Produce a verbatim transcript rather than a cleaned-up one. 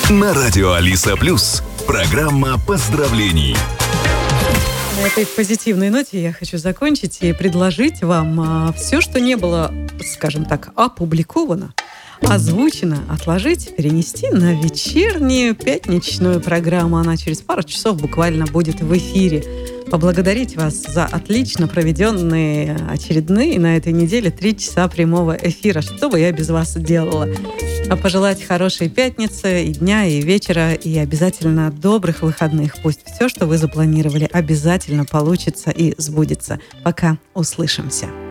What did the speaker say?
На радио Алиса Плюс. Программа поздравлений. На этой позитивной ноте я хочу закончить и предложить вам а, все, что не было, скажем так, опубликовано, озвучено, отложить, перенести на вечернюю пятничную программу. Она через пару часов буквально будет в эфире. Поблагодарить вас за отлично проведенные очередные на этой неделе три часа прямого эфира. Что бы я без вас делала? А пожелать хорошей пятницы и дня, и вечера, и обязательно добрых выходных. Пусть все, что вы запланировали, обязательно получится и сбудется. Пока услышимся.